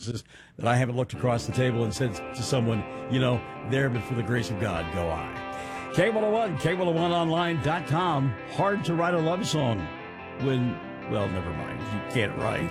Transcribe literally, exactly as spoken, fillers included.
circumstances that I haven't looked across the table and said to someone, you know, there, but for the grace of God, go I. K one oh one, K one oh one online dot com. Hard to write a love song when, well, never mind. You can't write.